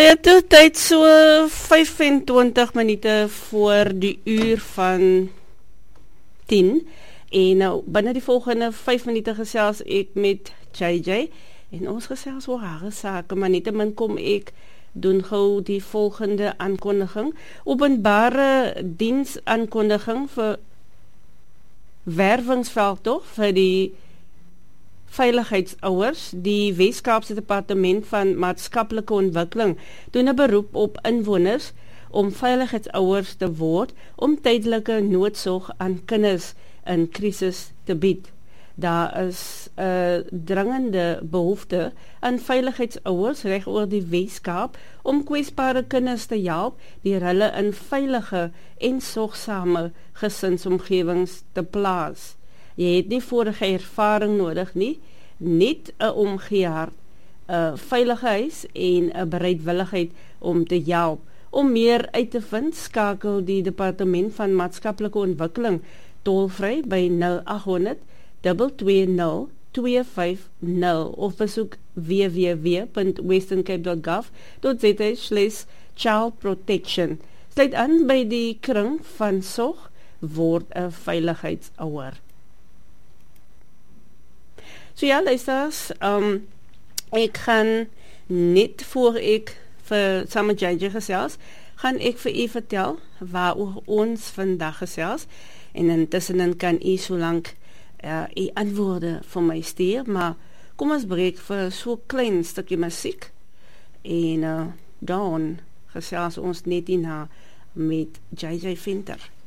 Ja, toe tyd so 25 minute voor die uur van 10 en nou binne die volgende 5 minute gesels ek met JJ en ons gesels oor haar sake, maar nietemin kom ek doen gou die volgende aankondiging, openbare diensaankondiging vir werwingsveldtog vir die veiligheidsouers. Die Wes-Kaapse Departement van Maatskaplike Ontwikkeling doen 'n beroep op inwoners om veiligheidsouers te word om tydelike noodsorg aan kinders in krisis te bied. Daar is 'n dringende behoefte aan veiligheidsouers reg oor die Wes-Kaap om kwesbare kinders te help deur hulle in veilige en sorgsame gesinsomgewings te plaas. Jy het nie vorige ervaring nodig nie, net 'n omgee hart, 'n veilige huis en 'n bereidwilligheid om te help. Om meer uit te vind, skakel die Departement van Maatskaplike Ontwikkeling tolvry by 0800 220 250 of besoek www.westerncape.gov.za/child protection. Sluit aan by die kring van sorg, word 'n veiligheidsouer. So ja, luisters, ek gaan net voor ek vir saam met JJ gesels, gaan ek vir u vertel waaroor ons vandag gesels, en intussen kan u solank u antwoorde vir my stuur, maar kom ons breek vir so klein stukkie musiek, en dan gesels ons net hierna met JJ Venter.